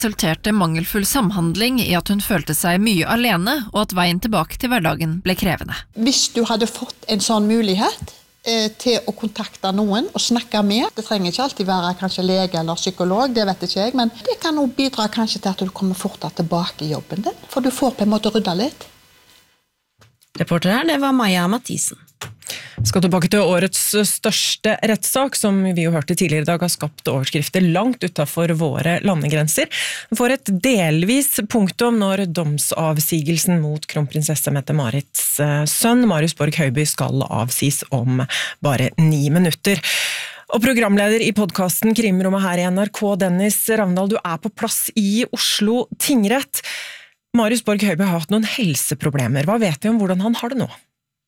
resulterte mangelfull samhandling i at hun følte seg mye alene, og at veien tilbake til hverdagen ble krevende. Hvis du hadde fått en sånn mulighet til å kontakte noen og snakke med, det trenger ikke alltid være kanskje lege eller psykolog, det vet ikke jeg, men det kan også bidra kanskje til at du kommer fortere tilbake i jobben din, for du får på en måte rydda litt. Reporter her, det var Maja Mathisen. Skal tilbake til årets største rettssak, som vi jo hørte tidligere i dag har skapt overskrifter langt utenfor våre landegrenser. Den får et delvis punktum når domsavsigelsen mot kronprinsesse Mette-Marits sønn, Marius Borg Høiby, skal avsis om bare 9 minutter. Og programleder i podcasten Krimrommet her i NRK, Dennis Ravndal, du er på plass i Oslo tingrett. Marius Borg Høiby har hatt noen helseproblemer. Hva vet vi om hvordan han har det nå?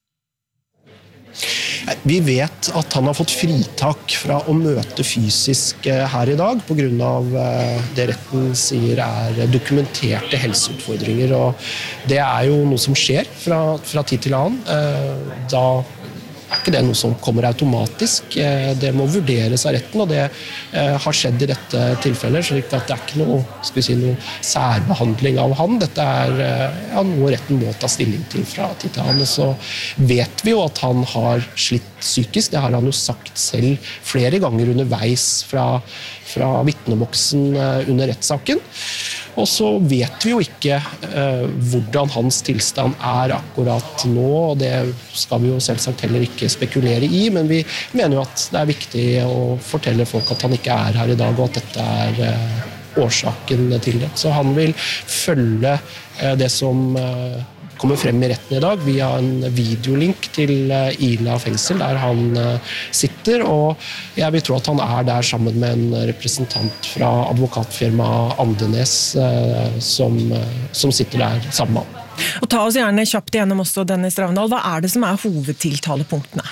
Vi vet at han har fått fritak fra å møte fysisk her i dag på grunn av det retten sier er dokumenterte helseutfordringer, og det er jo noe som skjer fra tid til annen. Da er ikke det noe som kommer automatisk. Det må vurderes av retten, og det har skjedd i dette tilfellet, slik at det er ikke noe, noe særbehandling av han. Dette er noe retten må ta stilling til fra tid til annen. Og så vet vi jo at han har slitt psykisk, det har han jo sagt selv flere ganger underveis fra vitneboksen under rettssaken. Og så vet vi jo ikke hvordan hans tilstand er akkurat nå, og det skal vi jo selvsagt heller ikke spekulere i, men vi mener jo at det er viktig å fortelle folk at han ikke er her i dag, og at dette er årsaken til det. Så han vil følge det som kommer frem i retten i dag via en videolink til Ila fengsel, der han sitter, og jeg vil tro at han er der sammen med en representant fra advokatfirmaet Andenes som sitter der sammen med han. Og ta oss gjerne kjapt igjennom også, Dennis Ravndal. Hva er det som er hovedtiltalepunktene?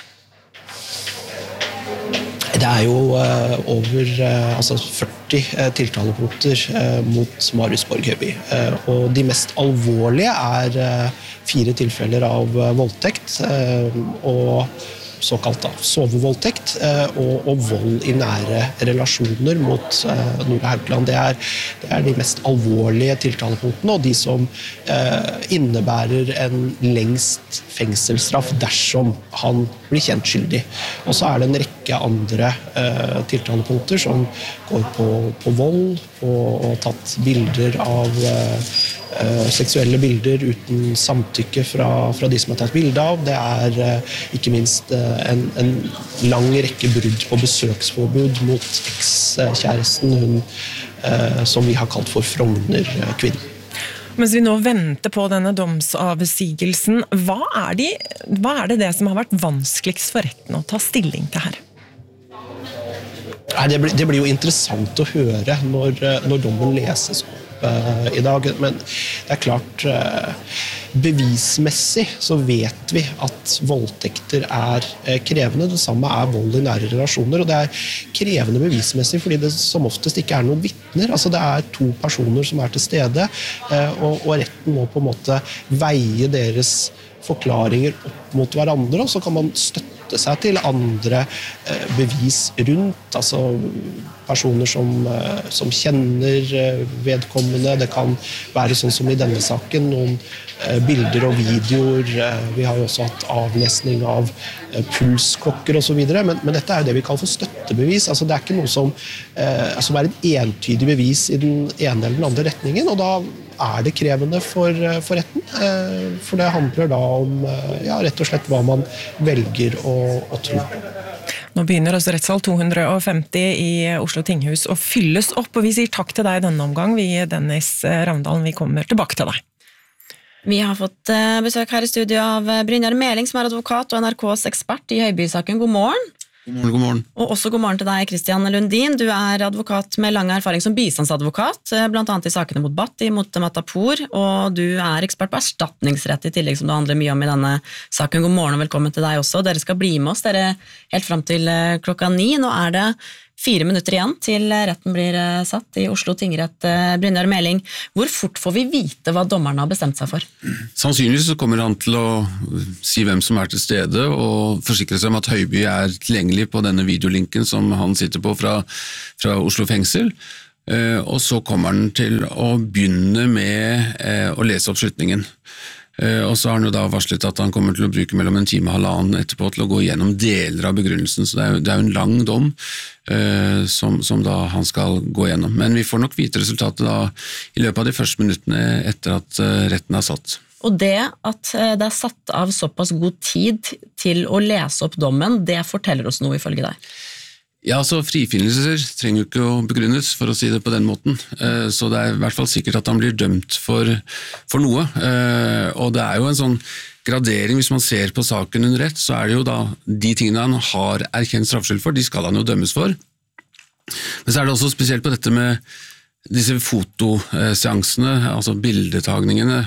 Det er jo over 40 tiltalepunkter mot Marius Borg Høiby, og de mest alvorlige er 4 tilfeller av voldtekt og såkalt sovevoldtekt og vold i nære relasjoner mot Nora Haukeland. Det er de mest alvorlige tiltalepunktene, og de som innebærer en lengst fengselsstraff dersom han blir kjent skyldig. Og så er det en rekke andre tiltalepunkter som går på vold, og tatt bilder av seksuelle bilder uten samtykke fra de som har tatt bilde av. Det er ikke minst en lang rekke brudd på besøksforbud mot ekskjæresten, hun som vi har kalt for Frogner-kvinnen. Mens vi nå venter på denne domsavsigelsen, hva er det som har vært vanskeligst for retten å ta stilling til her? Det blir jo interessant å høre når dommen leses opp i dag, men det er klart bevismessig så vet vi at voldtekter er krevende. Det samme er vold i nære relasjoner, og det er krevende bevismessig fordi det som oftest ikke er noen vitner. Altså det er 2 personer som er til stede, og retten må på en måte veie deres forklaringer opp mot hverandre, og så kan man støtte seg til andre bevis rundt, altså personer som kjenner vedkommende. Det kan være sånn som i denne saken, noen bilder og videoer. Vi har jo også hatt avlesning av pulsklokker og så videre, men dette er jo det vi kaller for støttebevis. Altså det er ikke noe som er et entydig bevis i den ene eller den andre retningen, og da er det krevende for retten, for det handler da om rett og slett hva man velger å tro på. Nå begynner også rettssal 250 i Oslo tinghus å fylles opp, og vi sier takk til deg denne omgang. Vi, Dennis Ravndal, vi kommer tilbake til deg. Vi har fått besøk her i studio av Brynjar Meling, som er advokat og NRKs ekspert i Høiby-saken. God morgen. God morgen. Og også god morgen til deg, Christian Lundin. Du er advokat med lang erfaring som bistandsadvokat, blant annet i sakene mot Bhatti, mot Matapour, og du er ekspert på erstatningsrett i tillegg, som det handler mye om i denne saken. God morgen og velkommen til deg også. Dere skal bli med oss, dere helt frem til 9:00. Nå er det 4 minutter igjen til retten blir satt i Oslo tingrett. Brynjar Meling, hvor fort får vi vite hva dommerne har bestemt seg for? Sannsynligvis så kommer han til å si hvem som er til stede og forsikre seg om at Høiby er tilgjengelig på denne videolinken som han sitter på fra Oslo fengsel. Og så kommer han til å begynne med å lese opp slutningen. Og så har han jo da varslet at han kommer til å bruke mellom 1 time og 1,5 etterpå til å gå gjennom deler av begrunnelsen, så det er jo en lang dom som da han skal gå gjennom. Men vi får nok vite resultatet da i løpet av de første minuttene etter at retten er satt. Og det at det er satt av såpass god tid til å lese opp dommen, det forteller oss noe ifølge deg? Ja, så frifinnelser trenger jo ikke å begrunnes, for å si det på den måten. Så det er i hvert fall sikkert at han blir dømt for noe. Og det er jo en sånn gradering, hvis man ser på saken under ett, så er det jo da de tingene han har erkjent straffskyld for, de skal han jo dømmes for. Men så er det også spesielt på dette med disse fotoseansene, altså bildetagningene.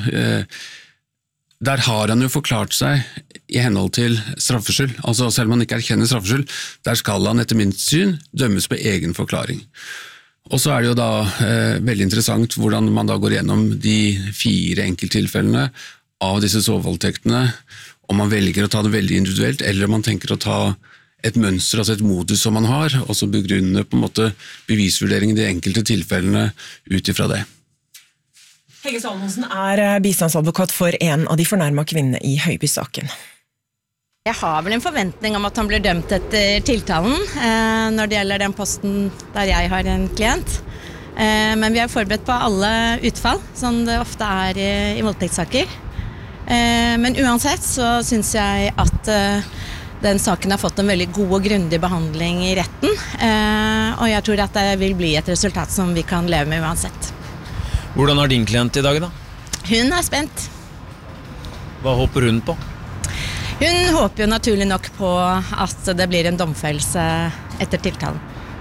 Der har han jo forklart seg i henhold til straffskyld, altså selv om han ikke erkjenner straffskyld, der skal han etter mitt syn dømmes på egen forklaring. Og så er det jo da veldig interessant hvordan man da går gjennom de 4 enkelttilfellene av disse sovevoldtektene, om man velger å ta det veldig individuelt, eller om man tenker å ta et mønster, altså et modus som man har, og så begrunne på en måte bevisvurderingen i de enkelte tilfellene ut ifra det. Hege Salomonsen er bistandsadvokat for en av de fornærmede kvinnene i Høiby-saken. Jeg har vel en forventning om at han blir dømt etter tiltalen når det gjelder den posten der jeg har en klient. Men vi er forberedt på alle utfall, som det ofte er i voldtektssaker. Men uansett så synes jeg at den saken har fått en veldig god og grundig behandling i retten. Og jeg tror at det vil bli et resultat som vi kan leve med uansett. Hvordan er din klient i dag da? Hun er spent. Hva håper hun på? Hun håper jo naturlig nok på at det blir en domfellelse etter tiltalen.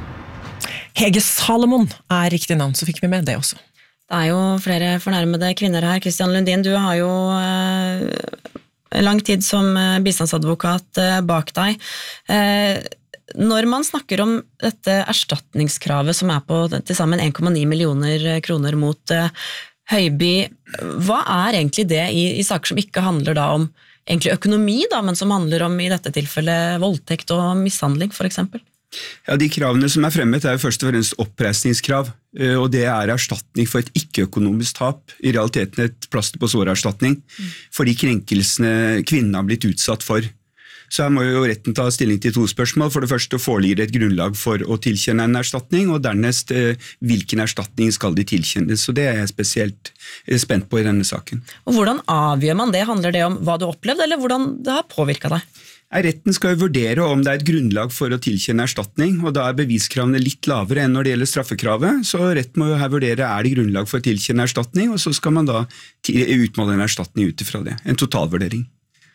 Hege Salomon er riktig navn, så fikk vi med det også. Det er jo flere fornærmede kvinner her. Christian Lundin, du har jo lang tid som bistandsadvokat bak deg. Når man snakker om dette erstatningskravet som er på til sammen 1,9 millioner kroner mot Høiby, hva er egentlig det i saker som ikke handler da om egentlig økonomi, da, men som handler om i dette tilfellet voldtekt og mishandling for eksempel? Ja, de kravene som er fremmet er jo først og fremst oppreisningskrav, og det er erstatning for et ikke-økonomisk tap, i realiteten et plaster på sårerstatning, for de krenkelsene kvinnen har blitt utsatt for. Så her må jo retten ta stilling til 2 spørsmål. For det første foreligger det et grunnlag for å tilkjenne en erstatning, og dernest hvilken erstatning skal de tilkjennes. Så det er jeg spesielt spent på i denne saken. Og hvordan avgjør man det? Handler det om hva du opplevde, eller hvordan det har påvirket deg? Retten skal jo vurdere om det er et grunnlag for å tilkjenne erstatning, og da er beviskravene litt lavere enn når det gjelder straffekravet, så retten må jo her vurdere er det grunnlag for å tilkjenne erstatning, og så skal man da utmåle en erstatning ut ifra det, en totalvurdering.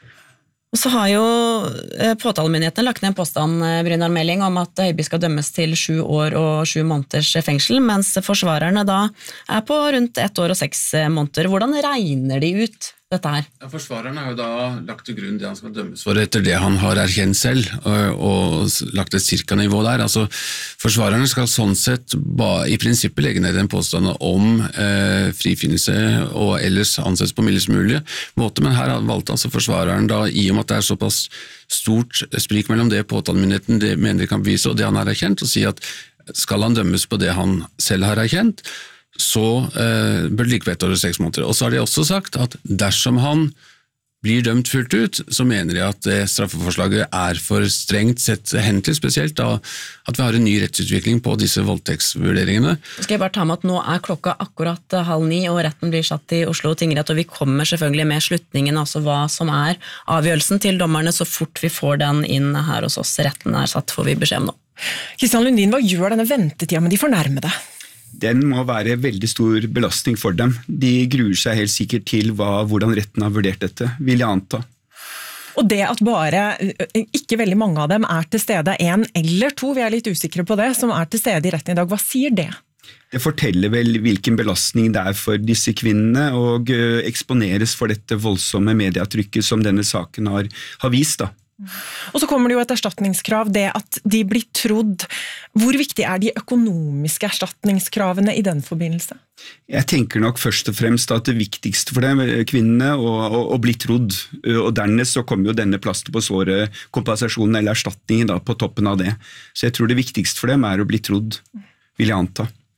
Og så har jo påtalemyndigheten lagt ned en påstand, Brynjar Meling, om at Høiby skal dømmes til 7 år og 7 måneders fengsel, mens forsvarerne da er på rundt 1 år og 6 måneder. Hvordan regner de ut dette her? Ja, forsvareren har jo da lagt til grunn det han skal dømmes for etter det han har erkjent selv, og lagt et cirka-nivå der. Altså, forsvarerne skal sånn sett i prinsippet legge ned en påstand om frifinnelse og ellers anses på mildest mulig måte, men her valgte altså forsvareren da, i og med at det er såpass stort sprik mellom det påtalemyndigheten det mener de kan bevise og det han har erkjent, og si at skal han dømmes på det han selv har erkjent, så bør det like 1 år og 6 måneder. Og så har de også sagt at dersom han blir dømt fullt ut, så mener de at det straffeforslaget er for strengt sett hen til, spesielt da at vi har en ny rettsutvikling på disse voldtektsvurderingene. Skal jeg bare ta med at nå er klokka akkurat 8:30, og retten blir satt i Oslo tingrett, og vi kommer selvfølgelig med slutningen, altså hva som er avgjørelsen til dommerne, så fort vi får den inn her hos oss. Retten er satt, får vi beskjed om nå. Kristian Lundin, hva gjør denne ventetida med de fornærmede? Den må være veldig stor belastning for dem. De gruer seg helt sikkert til hvordan retten har vurdert dette, vil jeg anta. Og det at bare ikke veldig mange av dem er til stede, 1 eller 2, vi er litt usikre på det, som er til stede i retten i dag, hva sier det? Det forteller vel hvilken belastning det er for disse kvinnene, og eksponeres for dette voldsomme mediatrykket som denne saken har vist da. Og så kommer det jo et erstatningskrav, det at de blir trodd. Hvor viktig er de økonomiske erstatningskravene i den forbindelse? Jeg tenker nok først og fremst at det viktigste for dem, kvinnene, å bli trodd. Og dernest så kommer jo denne plaster på såret, kompensasjonen eller erstatningen da, på toppen av det. Så jeg tror det viktigste for dem er å bli trodd, vil jeg anta.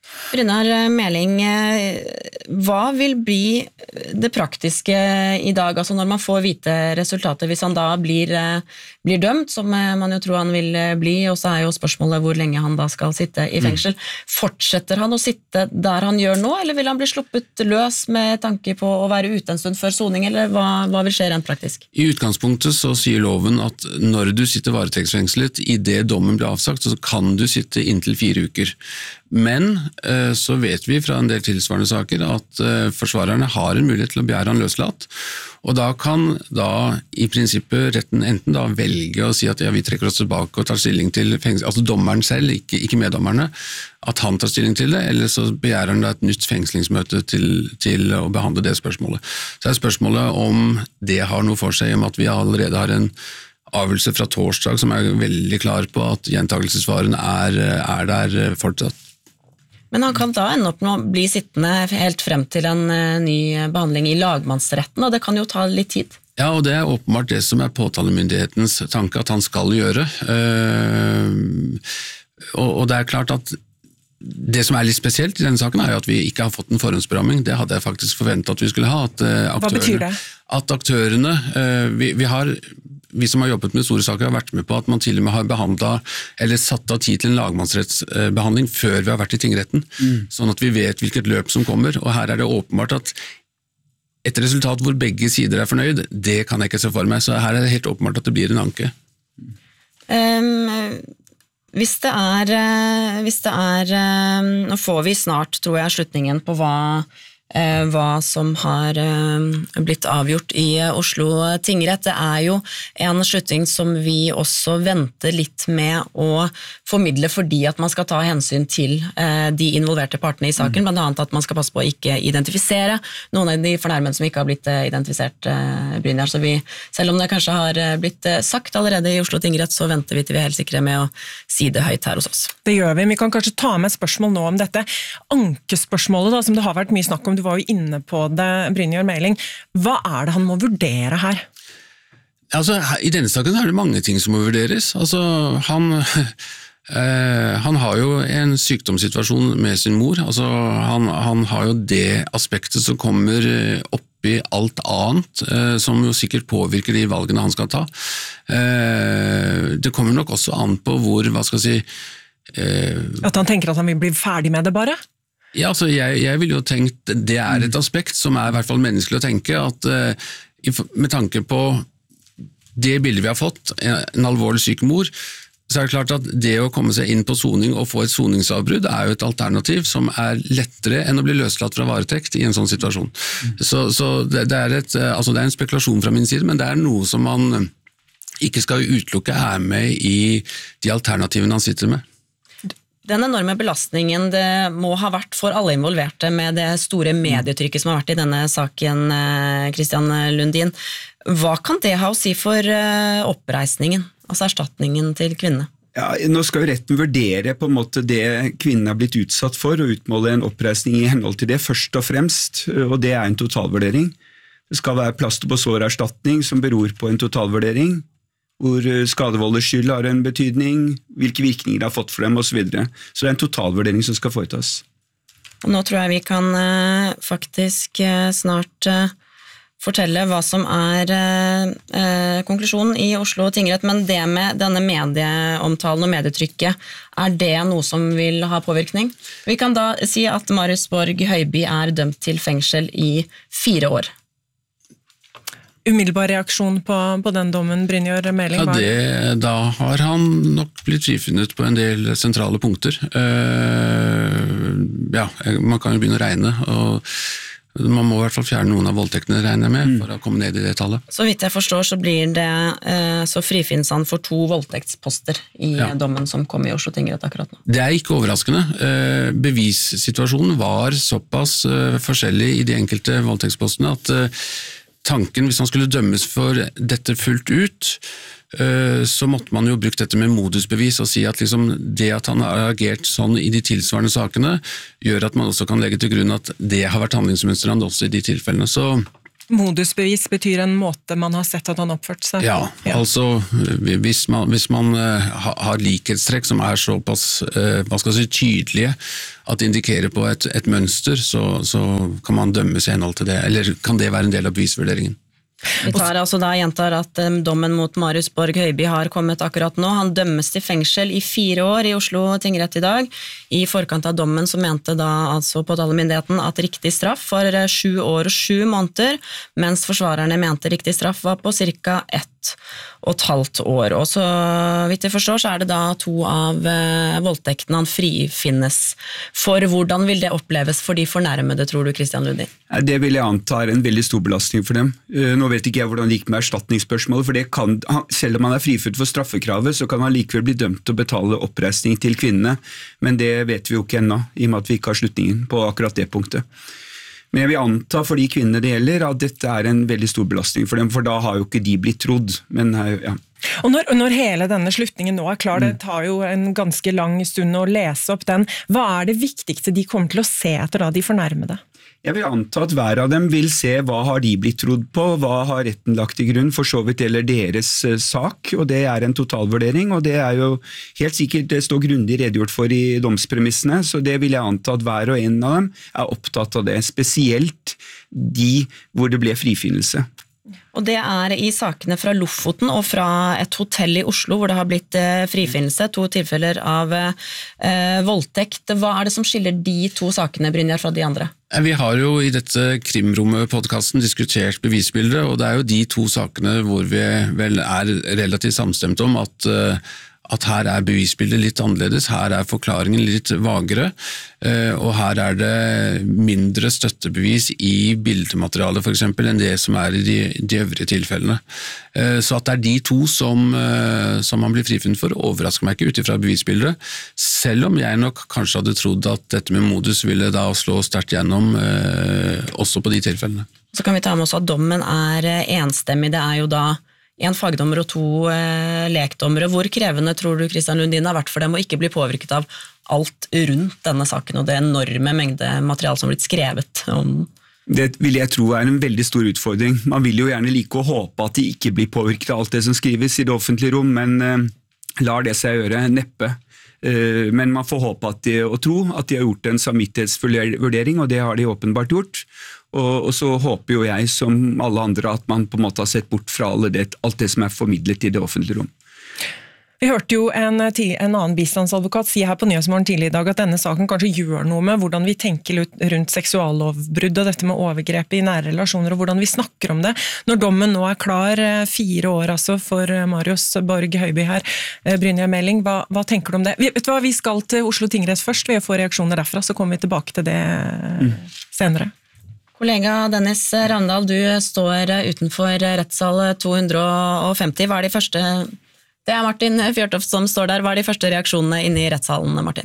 Brynjar Meling, hva vil bli det praktiske i dag, altså når man får vite resultatet, hvis han da blir dømt, som man jo tror han vil bli, og så jo spørsmålet hvor lenge han da skal sitte i fengsel. Fortsetter han å sitte der han gjør nå, eller vil han bli sluppet løs med tanke på å være ute en stund før soning, eller hva vil skje rent praktisk? I utgangspunktet så sier loven at når du sitter varetektsfengslet, i det dommen blir avsagt, så kan du sitte inntil 4 uker. Men så vet vi fra en del tilsvarende saker at forsvarerne har en mulighet til å begjære han løslatt, og da kan i prinsippet retten enten da velge å si at ja, vi trekker oss tilbake og tar stilling til fengsel, altså dommeren selv, ikke meddommerne, at han tar stilling til det, eller så begjærer han da et nytt fengslingsmøte til å behandle det spørsmålet. Så spørsmålet om det har noe for seg, om at vi allerede har en avgjørelse fra torsdag som veldig klar på at gjentagelsesvaren er der fortsatt. Men han kan da ende opp med å bli sittende helt frem til en ny behandling i lagmannsretten, og det kan jo ta litt tid. Ja, og det åpenbart det som påtalemyndighetens tanke at han skal gjøre. Og det klart at det som litt spesielt i denne saken jo at vi ikke har fått en forhåndsberamming. Det hadde jeg faktisk forventet at vi skulle ha. Hva betyr det? At aktørene, vi som har jobbet med store saker har vært med på at man til og med har behandlet eller satt av tid til en lagmannsrettsbehandling før vi har vært i tingretten, sånn at vi vet hvilket løp som kommer, og her det åpenbart at et resultat hvor begge sider fornøyd, det kan jeg ikke se for meg, så her det helt åpenbart at det blir en anke. Hvis det nå får vi snart, tror jeg, slutningen på hva som har blitt avgjort i Oslo tingrett. Det jo en slutning som vi også venter litt med å formidle fordi at man skal ta hensyn til de involverte partene i saken, blant annet at man skal passe på å ikke identifisere noen av de fornærmede som ikke har blitt identifisert, Brynjar. Så selv om det kanskje har blitt sagt allerede i Oslo tingrett, så venter vi til vi helt sikre med å si det høyt her hos oss. Det gjør vi. Vi kan kanskje ta med et spørsmål nå om dette. Ankespørsmålet da, som det har vært mye snakk om, du var jo inne på det, Brynjar Meling. Hva det han må vurdere her? Altså, i denne saken det mange ting som må vurderes. Altså, han har jo en sykdomssituasjon med sin mor. Altså, han har jo det aspektet som kommer opp i alt annet, som jo sikkert påvirker de valgene han skal ta. Det kommer nok også an på hvor, hva skal jeg si... At han tenker at han vil bli ferdig med det bare? Ja, altså jeg ville jo tenkt, det et aspekt som i hvert fall menneskelig å tenke, at med tanke på det bildet vi har fått, en alvorlig syk mor, så det klart at det å komme seg inn på soning og få et soningsavbrudd jo et alternativ som lettere enn å bli løslatt fra varetekt i en sånn situasjon. Så det en spekulasjon fra min side, men det noe som man ikke skal utelukke med i de alternativene han sitter med. Den enorme belastningen det må ha vært for alle involverte med det store medietrykket som har vært i denne saken, Christian Lundin. Hva kan det ha å si for oppreisningen, altså erstatningen til kvinnene? Ja, nå skal jo retten vurdere på en måte det kvinnen har blitt utsatt for, og utmåle en oppreisning i henhold til det, først og fremst, og det en totalvurdering. Det skal være plaster på sårerstatning som beror på en totalvurdering, hvor skadevolders skyld har en betydning, hvilke virkninger det har fått for dem, og så videre. Så det en totalvurdering som skal foretas. Og nå tror jeg vi kan faktisk snart fortelle hva som konklusjonen i Oslo tingrett, men det med denne medieomtalen og medietrykket, det noe som vil ha påvirkning? Vi kan da si at Marius Borg Høiby dømt til fengsel i 4 år. Umiddelbar reaksjon på den dommen, Brynjar Meling? Ja, da har han nok blitt frifunnet på en del sentrale punkter. Ja, man kan jo begynne å regne, og man må i hvert fall fjerne noen av voldtektene regner med for å komme ned i det tallet. Så vidt jeg forstår så blir det, så frifinnes han for 2 voldtektsposter i dommen som kom i Oslo tingrett akkurat nå. Det ikke overraskende. Bevissituasjonen var såpass forskjellig i de enkelte voldtektspostene at tanken, hvis han skulle dømmes for dette fullt ut, så måtte man jo brukt dette med modusbevis og si at liksom det at han har agert sånn i de tilsvarende sakene, gjør at man også kan legge til grunn at det har vært handlingsmønsteret han også i de tilfellene. Så Modusbevis betyr en måte man har sett at han oppført seg. Ja, altså hvis man har likhetstrekk som såpass tydelige at det indikerer på et mønster, så kan man dømmes I henhold til det, eller kan det være en del av bevisvurderingen. Vi gjentar at dommen mot Marius Borg Høiby har kommet akkurat nå. Han dømmes til fengsel I 4 år I Oslo tingrett I dag. I forkant av dommen så mente påtalemyndigheten at riktig straff var 7 år og 7 måneder, mens forsvarerne mente riktig straff var på cirka 1,5 år. Og så vidt jeg forstår så det da 2 av voldtektene han frifinnes for. Hvordan vil det oppleves for de fornærmede, tror du, Christian Lundin? Det vil jeg anta en veldig stor belastning for dem. Nå vet ikke jeg hvordan det gikk med erstatningsspørsmålet, for det kan, selv om man frifunnet for straffekravet, så kan man likevel bli dømt til å betale oppreisning til kvinnene, men det vet vi jo ikke ennå, I og med at vi ikke har slutningen på akkurat det punktet. Men jeg vil anta for de kvinnene det gjelder at dette en veldig stor belastning for dem, for da har jo ikke de blitt trodd. Men, ja. Og når hele denne slutningen nå klar, det tar jo en ganske lang stund å lese opp den, hva det viktigste de kommer til å se etter da, de fornærmede? Jeg vil anta at hver av dem vil se hva har de blitt trodd på, hva har retten lagt til grunn for så vidt eller deres sak, og det en totalvurdering, og det jo helt sikkert det står grundig redegjort for I domspremissene, så det vil jeg anta at hver og en av dem opptatt av det, spesielt de hvor det ble frifinnelse. Og det I sakene fra Lofoten og fra et hotell I Oslo hvor det har blitt frifinnelse, 2 tilfeller av voldtekt. Hva det som skiller de 2 sakene, Brynjar, fra de andre? Vi har jo I dette Krimrommet-podcasten diskutert bevisbildet, og det jo de 2 sakene hvor vi vel relativt samstemt om at her bevisbildet litt annerledes, her forklaringen litt vagere, og her det mindre støttebevis I bildematerialet for eksempel enn det som I de øvrige tilfellene. Så at det de 2 som man blir frifunnet for, overrasker meg ikke utifra bevisbildet, selv om jeg nok kanskje hadde trodd at dette med modus ville da slå sterkt gjennom også på de tilfellene. Så kan vi ta med oss at dommen enstemmig, det jo da en fagdommer og 2 lekdommere. Hvor krevende tror du Christian Lundin har vært for dem å ikke bli påvirket av alt rundt denne saken og det enorme mengde materiale som har blitt skrevet om den? Det vil jeg tro en veldig stor utfordring. Man vil jo gjerne like å håpe at de ikke blir påvirket av alt det som skrives I det offentlige rom, men lar det seg gjøre neppe. Men man får håpe og tro at de har gjort en samvittighetsvurdering, og det har de åpenbart gjort. Og så håper jo jeg, som alle andre, at man på en måte har sett bort fra alt det som formidlet I det offentlige rom. Vi hørte jo en annen bistandsadvokat si her på Nyhetsmorgen tidlig I dag at denne saken kanskje gjør noe med hvordan vi tenker rundt seksuallovbrudd og dette med overgrep I nære relasjoner og hvordan vi snakker om det. Når dommen nå klar 4 år altså for Marius Borg Høiby her, Brynjar Meling, hva tenker du om det? Vet du hva, vi skal til Oslo tingrett først, vi får reaksjoner derfra, så kommer vi tilbake til det senere. Kollega Dennis Ravndal, du står utenfor rettssal 250. Hva de første... Det Martin Fjørtoft som står der. Hva de første reaksjonene inne I rettssalen, Martin?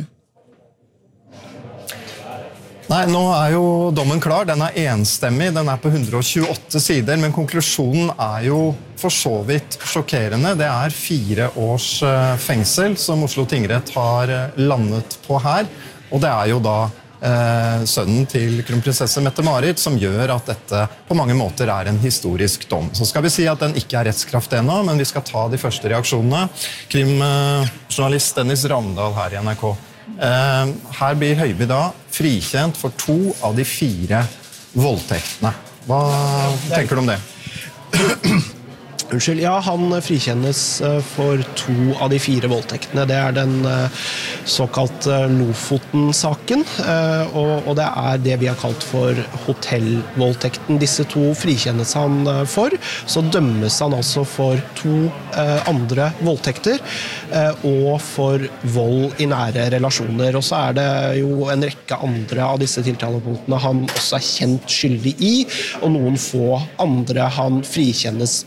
Nei, nå jo dommen klar. Den enstemmig. Den på 128 sider, men konklusjonen jo for så vidt sjokkerende. Det 4 års fengsel som Oslo tingrett har landet på her, og det jo da sønnen til kronprinsesse Mette-Marit som gjør at dette på mange måter en historisk dom. Så skal vi si at den ikke rettskraftig ennå, men vi skal ta de første reaksjonene. Krimjournalist Dennis Ravndal her I NRK. Her blir Høiby da frikjent for 2 av de 4 voldtektene. Hva tenker du om det? Unnskyld, ja, han frikjennes for 2 av de 4 voldtektene. Det den såkalt Lofoten-saken, og det det vi har kalt for hotellvoldtekten. Disse 2 frikjennes han for, så dømmes han altså for 2 andre voldtekter, og for vold I nære relasjoner. Og så det jo en rekke andre av disse tiltalepunktene han også kjent skyldig I, og noen få andre han frikjennes for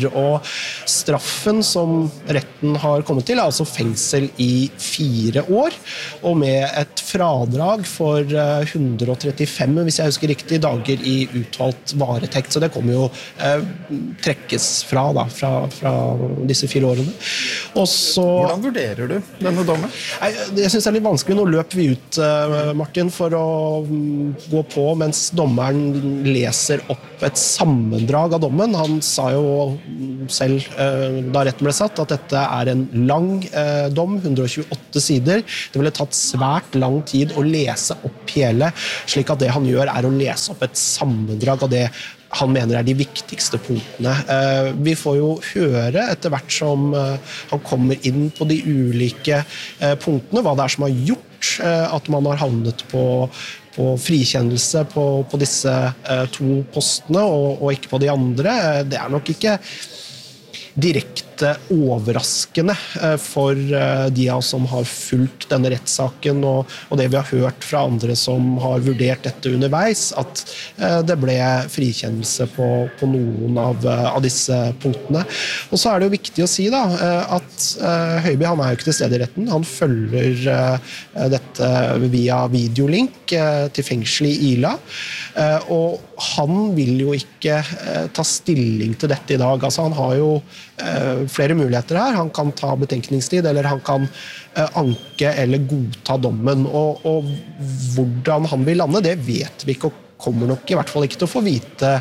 sider. Og straffen som retten har kommet til altså fengsel i 4 år, og med et fradrag for 135, hvis jeg husker riktig, dager i utvalgt varetekt. Så det kommer jo trekkes fra disse 4 årene. Og så, hvordan vurderer du denne dommen? Jeg synes det er litt vanskelig. Nå løper vi ut, Martin, for å gå på mens dommeren leser opp et sammendrag av dommen. Han sa jo selv da retten ble satt at dette er en lang dom, 128 sider. Det ville tatt svært lang tid å lese opp hele, slik at det han gjør er å lese opp et sammendrag av det han mener er de viktigste punktene. Vi får jo høre etter hvert som han kommer inn på de ulike punktene, hva det er som har gjort at man har havnet på frikjennelse på disse 2 postene og ikke på de andre. Det er nok ikke direkte overraskende for de av oss som har fulgt denne rettssaken og det vi har hørt fra andre som har vurdert dette underveis, at det ble frikjennelse på noen av disse punktene. Og så er det jo viktig å si da, at Høiby han er jo ikke til stede i retten, han følger dette via videolink til fengsel i Ila, og han vil jo ikke ta stilling til dette i dag. Altså han har jo flere muligheter her. Han kan ta betenkningstid, eller han kan anke eller godta dommen. Og hvordan han vil lande, det vet vi ikke, og kommer nok i hvert fall ikke til å få vite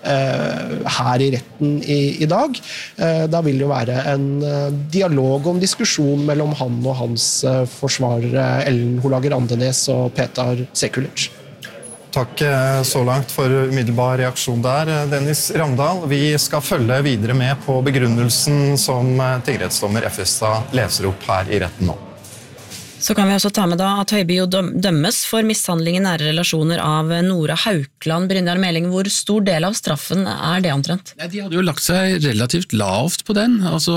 her i retten i dag. Da vil det jo være en dialog og en diskusjon mellom han og hans forsvarere Ellen Holager Andenes og Petar Sekulic. Takk så langt for umiddelbar reaksjon der, Dennis Ramdal. Vi skal følge videre med på begrunnelsen som tingrettsdommer Effestad leser opp her i retten nå. Så kan vi også ta med da at Høiby jo dømmes for mishandling i nære relasjoner av Nora Haukland. Brynjar Meling, hvor stor del av straffen er det omtrent? De hadde jo lagt seg relativt lavt på den. Altså,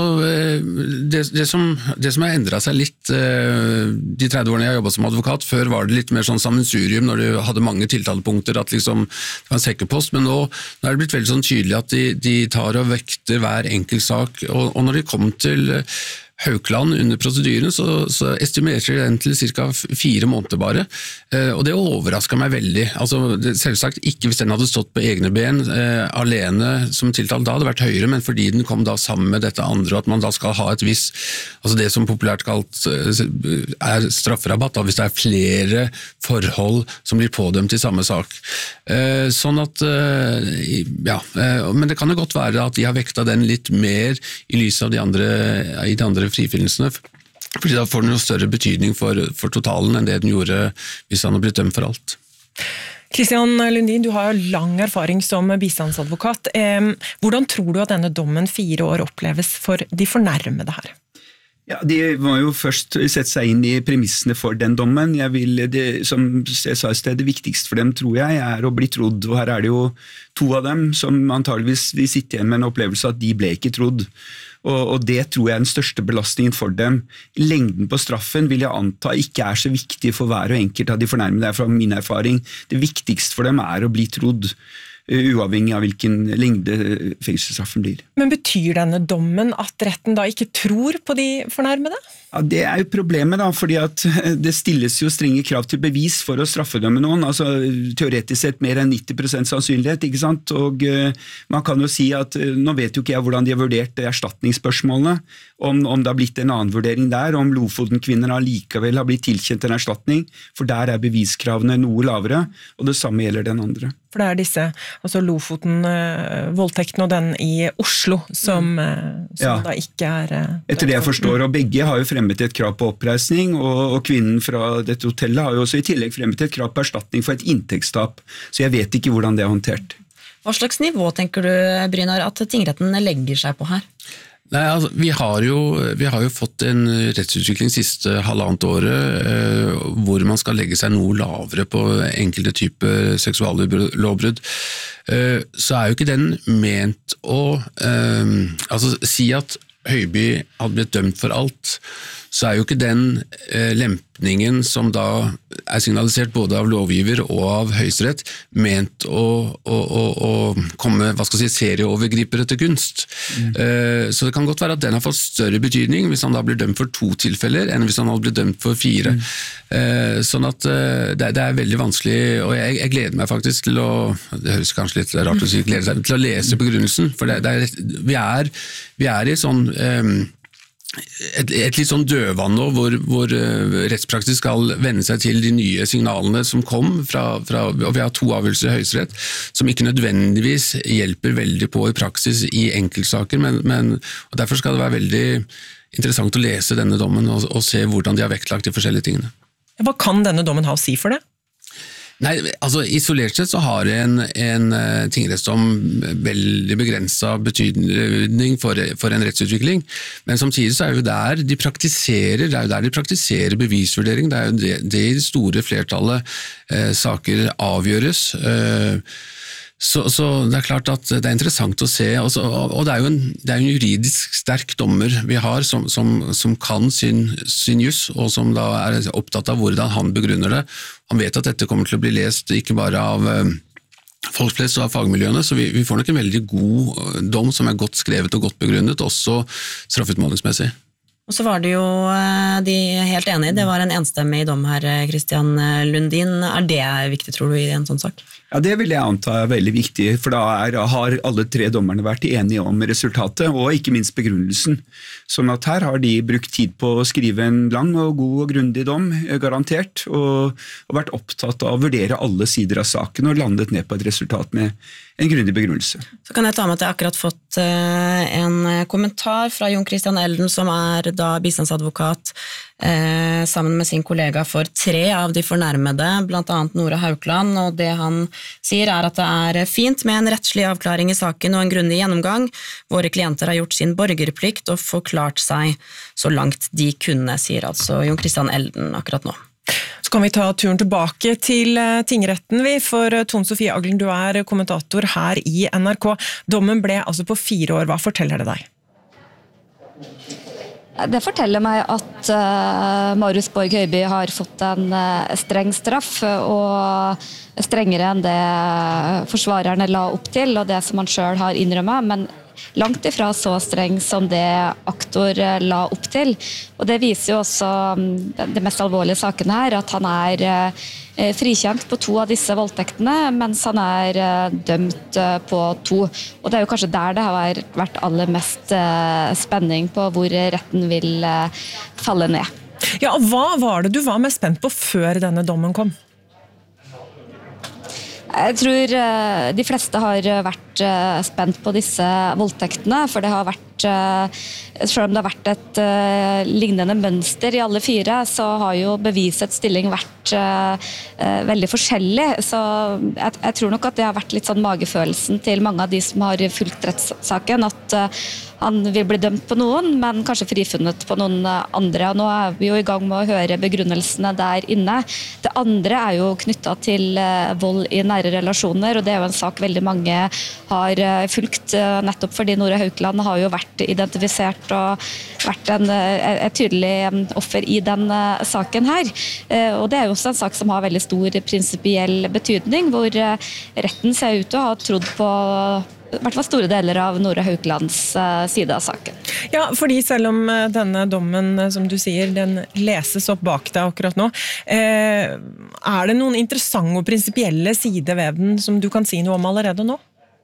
det som har endret seg litt de 30 årene jeg har jobbet som advokat, før var det litt mer sånn sammensurium når du hadde mange tiltalepunkter, at liksom, det var en sekkepost, men nå er det blitt veldig sånn tydelig at de tar og vekter hver enkelt sak, og når de kom til Haukland under prosedyren, så estimerte de den til ca. 4 måneder bare, og det overrasket meg veldig. Altså, selvsagt ikke hvis den hadde stått på egne ben alene som tiltalt, da hadde det vært høyere, men fordi den kom da sammen med dette andre, at man da skal ha et viss, altså det som populært kalt er strafferabatt, da, hvis det er flere forhold som blir pådømt i samme sak. Sånn at, ja, men det kan jo godt være at de har vektet den litt mer i lys av de andre frifinnelsene, fordi da får den jo større betydning for totalen enn det den gjorde hvis han har blitt dømt for alt. Kristian Lundin, du har jo lang erfaring som bistandsadvokat. Hvordan tror du at denne dommen 4 år oppleves for de fornærmede her? Ja, de må jo først sette seg inn i premissene for den dommen. Som jeg sa i sted, det viktigste for dem, tror jeg, er å bli trodd. Og her er det jo 2 av dem som antageligvis vil sitte igjen med en opplevelse at de ble ikke trodd. Og det tror jeg er den største belastningen for dem. Lengden på straffen vil jeg anta ikke er så viktig for hver og enkelt av de fornærmede. Det er fra min erfaring. Det viktigste for dem er å bli trodd, uavhengig av hvilken lengde fengselsstraffen blir. Men betyr denne dommen at retten da ikke tror på de fornærmede? Ja, det er jo problemet da, fordi at det stilles jo strenge krav til bevis for å straffedømme noen, altså teoretisk sett mer enn 90% sannsynlighet, ikke sant? Og man kan jo si at, nå vet jo ikke jeg hvordan de har vurdert erstatningsspørsmålene, om det har blitt en annen vurdering der, om Lofoten-kvinner likevel har blitt tilkjent en erstatning, for der er beviskravene noe lavere, og det samme gjelder den andre. For det er disse, altså Lofoten-voldtekten og den i Oslo, som da ikke er... Etter det jeg forstår, og begge har jo fremmet et krav på oppreisning, og kvinnen fra dette hotellet har jo også i tillegg fremmet et krav på erstatning for et inntektstap, så jeg vet ikke hvordan det er håndtert. Hva slags nivå tenker du, Brynjar, at tingretten legger seg på her? Nei, altså, vi har jo fått en rettsutvikling siste 1,5 året hvor man skal legge seg noe lavere på enkelte typer seksuallovbrudd. Så er jo ikke den ment å si at Høiby hadde blitt dømt for alt, så jo ikke den lempningen som da signalisert både av lovgiver og av Høyesterett ment å komme, serieovergripere til gunst. Så det kan godt være at den har fått større betydning hvis han da blir dømt for 2 tilfeller enn hvis han hadde blitt dømt for 4. Sånn at det veldig vanskelig, og jeg gleder meg faktisk til å, det høres kanskje litt rart å si, gleder seg til å lese begrunnelsen, for vi er i sånn et litt sånn dødvann nå, hvor rettspraksis skal vende seg til de nye signalene som kom og vi har 2 avgjørelser i Høyesterett som ikke nødvendigvis hjelper veldig på i praksis i enkeltsaker, og derfor skal det være veldig interessant å lese denne dommen og se hvordan de har vektlagt de forskjellige tingene. Hva kan denne dommen ha å si for det? Nei, altså isolert sett så har en tingrettsdom veldig begrenset betydning for en rettsutvikling, men samtidig så jo der de praktiserer, det jo der de praktiserer bevisvurdering, det jo det i det store flertallet saker avgjøres. Så det klart at det interessant å se, og det jo en juridisk sterk dommer vi har som kan sin juss, og som da opptatt av hvordan han begrunner det. Han vet at dette kommer til å bli lest ikke bare av folk flest og av fagmiljøene, så vi får nok en veldig god dom som godt skrevet og godt begrunnet, også straffutmålingsmessig. Og så var det jo de helt enige, det var en enstemmig dom her, Christian Lundin. Det viktig, tror du, i en sånn sak? Ja, det vil jeg anta veldig viktig, for da har alle 3 dommerne vært enige om resultatet, og ikke minst begrunnelsen. Sånn at her har de brukt tid på å skrive en lang og god og grundig dom, garantert, og vært opptatt av å vurdere alle sider av saken og landet ned på et resultat med en grundig begrunnelse. Så kan jeg ta med at jeg akkurat fått en kommentar fra Jon Christian Elden, som da bistandsadvokat sammen med sin kollega for 3 av de fornærmede, blant annet Nora Haukland, og det han sier at det fint med en rettslig avklaring i saken og en grundig gjennomgang. Våre klienter har gjort sin borgerplikt og forklart seg så langt de kunne, sier altså Jon Christian Elden akkurat nå. Så kan vi ta turen tilbake til tingretten, for Tone Sofie Aglen, du kommentator her i NRK. Dommen ble altså på 4 år. Hva forteller det deg? Det forteller meg at Marius Borg Høiby har fått en streng straff, og strengere enn det forsvarerne la opp til, og det som han selv har innrømmet, men langt ifra så streng som det aktor la opp til. Og det viser jo også det mest alvorlige saken her, at han frikjent på 2 av disse voldtektene, mens han dømt på 2. Og det jo kanskje der det har vært aller mest spenning på hvor retten vil falle ned. Ja, og hva var det du var mest spent på før denne dommen kom? Jeg tror de fleste har vært spent på disse voldtektene, for det har vært, selv om det har vært et lignende mønster i alle 4, så har jo bevisets stilling vært veldig forskjellig. Så jeg tror nok at det har vært litt sånn magefølelsen til mange av de som har fulgt rettssaken, at han vil bli dømt på noen, men kanskje frifunnet på noen andre. Og nå vi jo i gang med å høre begrunnelsene der inne. Det andre jo knyttet til vold i nære relasjoner, og det jo en sak veldig mange har fulgt, nettopp fordi Nora Haukland har jo vært identifisert og vært et tydelig offer i den saken her. Og det jo også en sak som har veldig stor prinsipiell betydning, hvor retten ser ut til å ha trodd på i hvert fall store deler av Nora Hauklands side av saken. Ja, fordi selv om denne dommen, som du sier, den leses opp bak deg akkurat nå, det noen interessante og prinsipielle sider ved den som du kan si noe om allerede nå?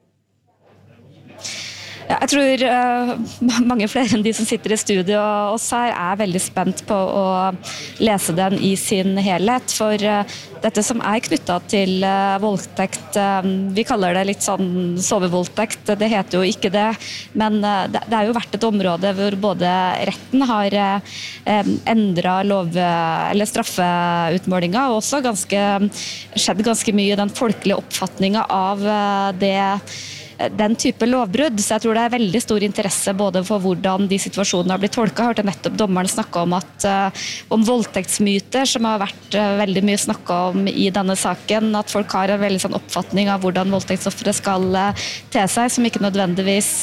Ja, jeg tror mange flere enn de som sitter i studio og oss her veldig spent på å lese den i sin helhet, for dette som knyttet til voldtekt, vi kaller det litt sånn sovevoldtekt, det heter jo ikke det, men det jo vært et område hvor både retten har endret eller straffeutmålinga, og også skjedd ganske mye i den folkelige oppfatningen av det den type lovbrudd. Så jeg tror det veldig stor interesse både for hvordan de situasjonene har blitt tolket. Jeg hørte nettopp dommeren snakke om om voldtektsmyter, som har vært veldig mye snakket om i denne saken, at folk har en veldig sånn oppfatning av hvordan voldtektsoffere skal te seg, som ikke nødvendigvis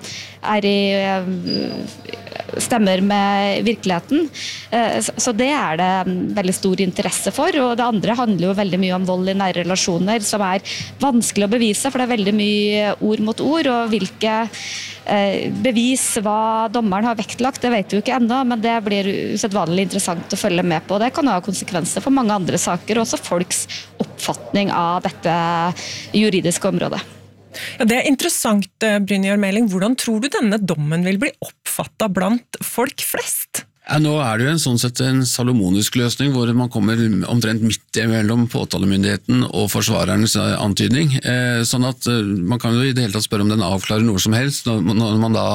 stemmer med virkeligheten. Så det det veldig stor interesse for, og det andre handler jo veldig mye om vold i nære relasjoner, som vanskelig å bevise, for det veldig mye ord mot ord, og hvilke bevis hva dommeren har vektlagt, det vet vi jo ikke ennå, men det blir usedvanlig interessant å følge med på. Det kan ha konsekvenser for mange andre saker, og også folks oppfatning av dette juridiske området. Ja, det interessant, Brynjar Meling. Hvordan tror du denne dommen vil bli oppfattet blant folk flest? Ja, nå det jo sånn sett en salomonisk løsning, hvor man kommer omtrent midt mellom påtalemyndigheten og forsvarernes antydning. Sånn at man kan jo i det hele tatt spørre om den avklarer noe som helst, når man da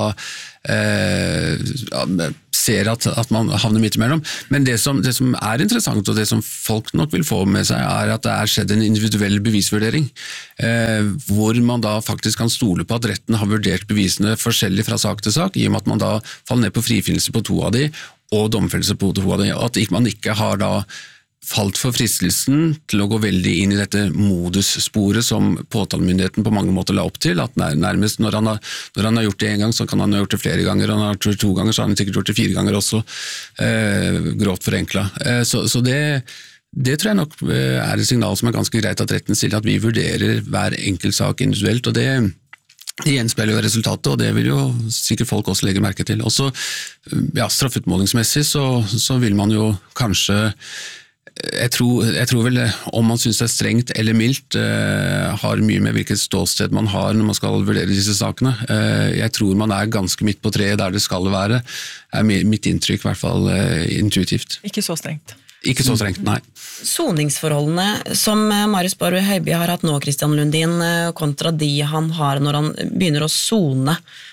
ser at man havner midt imellom. Men det som interessant, og det som folk nok vil få med seg, at det skjedd en individuell bevisvurdering, hvor man da faktisk kan stole på at retten har vurdert bevisene forskjellig fra sak til sak, i og med at man da faller ned på frifinnelse på 2 av de, og domfellelse på 2 av de, og at man ikke har da falt for fristelsen til å gå veldig inn i dette modussporet som påtalemyndigheten på mange måter la opp til, at nærmest når han har gjort det en gang, så kan han ha gjort det flere ganger, og han har gjort det 2 ganger, så har han sikkert gjort det 4 ganger også, grovt forenklet. Så det tror jeg nok et signal som ganske greit at retten stiller, at vi vurderer hver enkelt sak individuelt, og det gjenspeiler jo resultatet, og det vil jo sikkert folk også legge merke til. Også straffutmålingsmessig så vil man jo kanskje jeg tror vel om man synes det strengt eller mildt har mye med hvilket ståsted man har når man skal vurdere disse sakene. Jeg tror man ganske midt på treet der det skal være, mitt inntrykk i hvert fall intuitivt. Ikke så strengt. Ikke så strengt, nei. Soningsforholdene som Marius Borg Høiby har hatt nå, Christian Lundin, kontra de han har når han begynner å sone,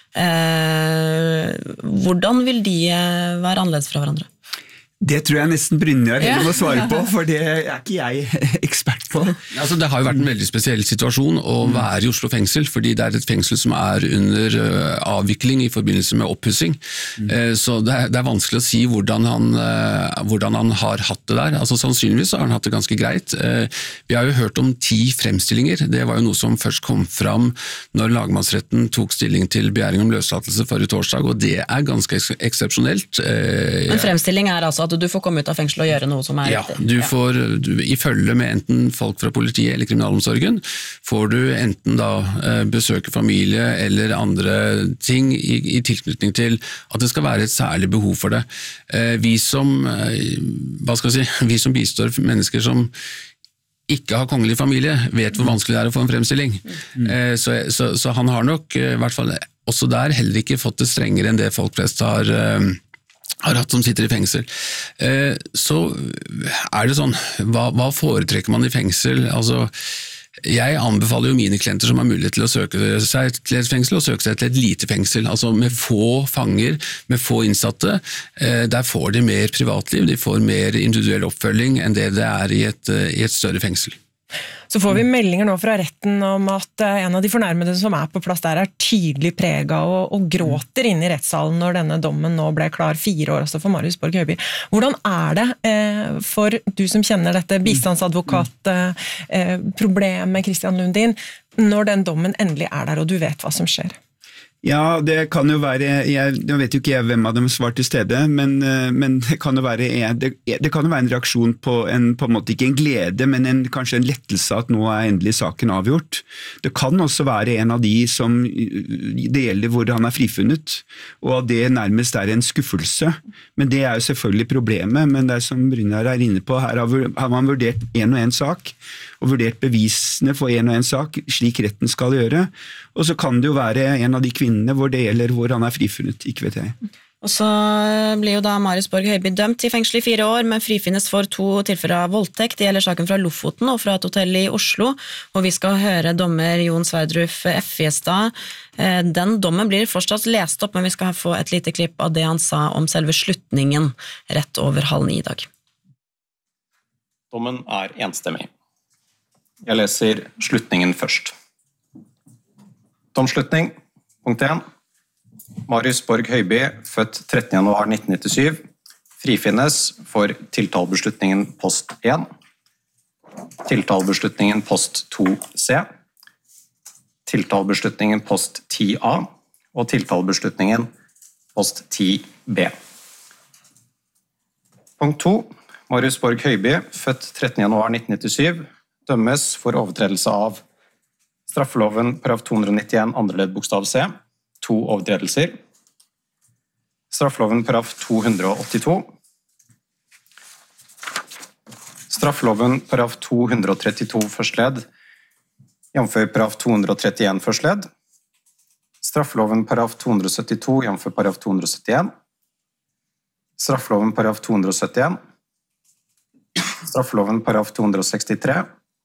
hvordan vil de være annerledes fra hverandre? Det tror jeg nesten Brynjar må svare på, for det ikke jeg ekspert på. Altså, det har jo vært en veldig spesiell situasjon å være i Oslo fengsel, fordi det et fengsel som under avvikling i forbindelse med oppussing. Så det vanskelig å si hvordan han har hatt det der. Altså, sannsynligvis har han hatt det ganske greit. Vi har jo hørt om 10 fremstillinger. Det var jo noe som først kom fram når lagmannsretten tok stilling til begjæring om løslatelse forrige torsdag, og det ganske eksepsjonelt. En fremstilling altså at du får komme ut av fengsel og gjøre noe som riktig. Du får, i følge med enten folk fra politiet eller kriminalomsorgen, får du enten da besøke familie eller andre ting i tilknytning til at det skal være et særlig behov for det. Vi som bistår mennesker som ikke har kongelig familie, vet hvor vanskelig det å få en fremstilling. Så han har nok i hvert fall også der heller ikke fått det strengere enn det folk flest har hatt som sitter i fengsel. Så det sånn, hva foretrekker man i fengsel? Altså, jeg anbefaler jo mine klienter som har mulighet til å søke seg til et fengsel, og søke seg til et lite fengsel, altså med få fanger, med få innsatte. Der får de mer privatliv, de får mer individuell oppfølging enn det i et større fengsel. Så får vi meldinger nå fra retten om at en av de fornærmede som på plass der tydelig preget og gråter inne i rettssalen når denne dommen nå ble klar 4 år også for Marius Borg Høiby. Hvordan det for du som kjenner dette bistandsadvokat-problemet, Christian Lundin, når den dommen endelig der og du vet hva som skjer? Ja, det kan jo være, jeg vet jo ikke hvem av dem var til stede, men det kan jo være en reaksjon på en måte ikke en glede, men kanskje en lettelse at nå endelig saken avgjort. Det kan også være en av de som det gjelder hvor han frifunnet, og at det nærmest en skuffelse. Men det jo selvfølgelig problemet, men det som Brynjar inne på, her har man vurdert en og en sak, og vurdert bevisene for en og en sak, slik retten skal gjøre. Og så kan det jo være en av de kvinnene hvor det gjelder hvor han frifunnet, ikke vet jeg. Og så blir jo da Marius Borg Høiby dømt i fengsel i 4 år, men frifinnes for 2 tilfeller av voldtekt. Det gjelder saken fra Lofoten og fra et hotell i Oslo, og vi skal høre dommer Jon Sverdrup Fjestad. Den dommen blir fortsatt lest opp, men vi skal få et lite klipp av det han sa om selve slutningen rett over 8:30 i dag. Dommen enstemmig. Jeg leser slutningen først. Domslutning. Punkt 1. Marius Borg Høiby, født 13. januar 1997, frifinnes for tiltalebeslutningen post 1, tiltalebeslutningen post 2C, tiltalebeslutningen post 10A og tiltalebeslutningen post 10B. Punkt 2. Marius Borg Høiby, født 13. januar 1997, dømmes for overtredelse av straffeloven paragraf 291 andre ledd bokstav C, 2 overtredelser. Straffeloven paragraf 282. Straffeloven paragraf 232 første ledd, jf. Paragraf 231 første ledd. Straffeloven paragraf 272, jf. Paragraf 271. Straffeloven paragraf 271. Straffeloven paragraf 263.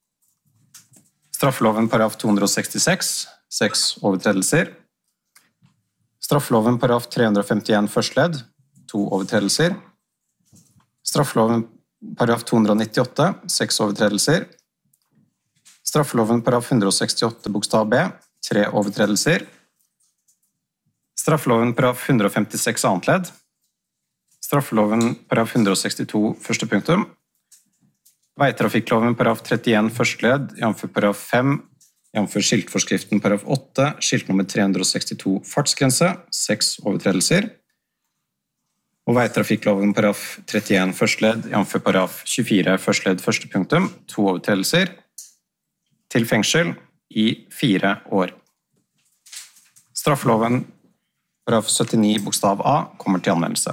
Straffeloven paragraf 266, 6 overtredelser. Straffeloven paragraf 351 første ledd, 2 overtredelser. Straffeloven paragraf 298, 6 overtredelser. Straffeloven paragraf 168 bokstav B, 3 overtredelser. Straffeloven paragraf 156 annet ledd. Straffeloven paragraf 162 første punktum. Veitrafikkloven paragraf 31 første ledd, jf. Paragraf 5, jf. Skiltforskriften paragraf 8, skilt nummer 362 fartsgrense, 6 overtredelser. Og veitrafikkloven paragraf 31 første ledd, jf. Paragraf 24 første ledd første punktum, 2 overtredelser, til fengsel i 4 år. Straffeloven paragraf 79 bokstav A kommer til anvendelse.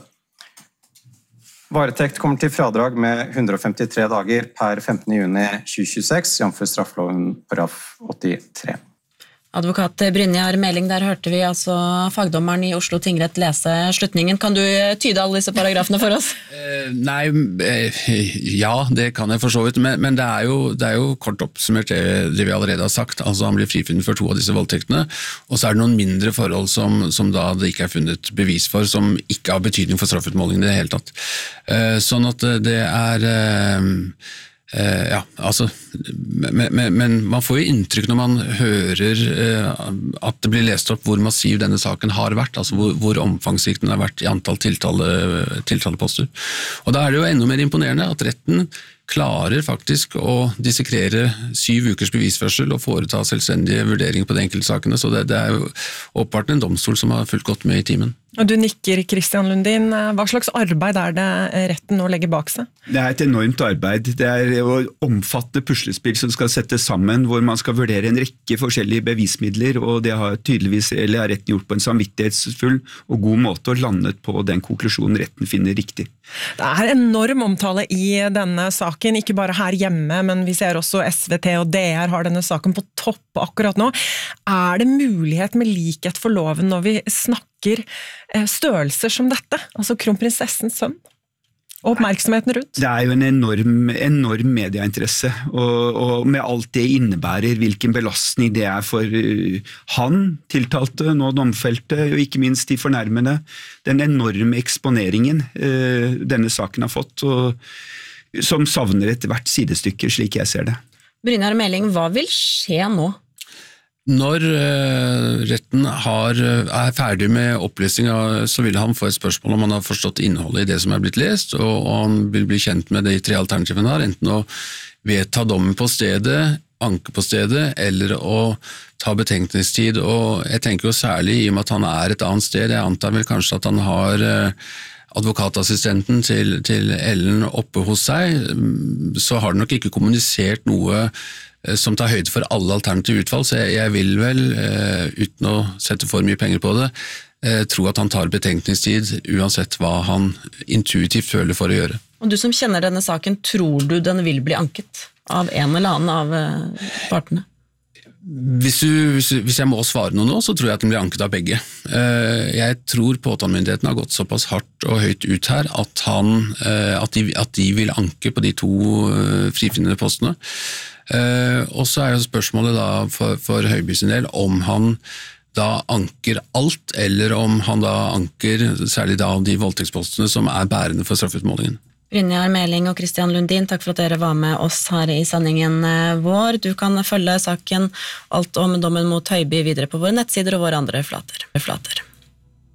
Varetekt kommer til fradrag med 153 dager per 15. juni 2026, jf. straffeloven paragraf 83. Advokat Brynjar Meling, der hørte vi altså fagdommeren i Oslo tingrett lese slutningen. Kan du tyde alle disse paragrafene for oss? Nei, ja, det kan jeg for så vidt, men det er jo kort oppsummert det vi allerede har sagt. Altså han blir frifunnet for 2 av disse voldtektene, og så er det noen mindre forhold som da det ikke er funnet bevis for, som ikke har betydning for straffutmålingen i det hele tatt. Sånn at det er... ja, altså, men man får jo inntrykk når man hører at det blir lest opp hvor massiv denne saken har vært, altså hvor omfangsrik den har vært i antall tiltaleposter. Og da er det jo enda mer imponerende at retten klarer faktisk å dissekrere 7 ukers bevisførsel og foreta selvstendige vurderinger på de enkelte sakene, så det er jo åpenbart en domstol som har fulgt godt med i timen. Og du nikker, Christian Lundin. Hva slags arbeid er det retten nå legger bak seg? Det er et enormt arbeid. Det er et omfattende puslespill som skal settes sammen, hvor man skal vurdere en rekke forskjellige bevismidler, og det har retten gjort på en samvittighetsfull og god måte og landet på den konklusjonen retten finner riktig. Det er enorm omtale i denne saken, ikke bare her hjemme, men vi ser også SVT og DR har denne saken på topp akkurat nå. Er det mulighet med likhet for loven når vi snakker størrelser som dette, altså kronprinsessens sønn? Og oppmerksomheten rundt? Det er jo en enorm medieinteresse, og med alt det innebærer, hvilken belastning det er for han, tiltalte, nå domfelte, og ikke minst de fornærmede, den enorme eksponeringen denne saken har fått, og som savner et hvert sidestykke, slik jeg ser det. Brynjar Meling, hva vil skje nå? Når retten er ferdig med opplesning, så vil han få et spørsmål om han har forstått innholdet i det som er blitt lest, og han vil bli kjent med de 3 alternativene her, enten å vedta dommen på stedet, anke på stedet, eller å ta betenkningstid. Og jeg tenker jo særlig i og med at han er et annet sted, jeg antar vel kanskje at han har advokatassistenten til Ellen oppe hos seg, så har den nok ikke kommunisert noe som tar høyde for alle alternative utfall, så jeg vil vel, uten å sette for mye penger på det, tro at han tar betenkningstid uansett hva han intuitivt føler for å gjøre. Og du som kjenner denne saken, tror du den vil bli anket av en eller annen av partene? Hvis jeg må svare noe nå, så tror jeg at den blir anket av begge. Jeg tror påtalemyndigheten har gått såpass hardt og høyt ut her at de vil anke på de 2 frifinnende postene. Og så er jo spørsmålet da for Høiby sin del om han da anker alt, eller om han da anker særlig da de voldtektspostene som er bærende for straffutmålingen. Brynjar Meling og Christian Lundin, takk for at dere var med oss her i sendingen vår. Du kan følge saken alt om dommen mot Høiby videre på våre nettsider og våre andre flater.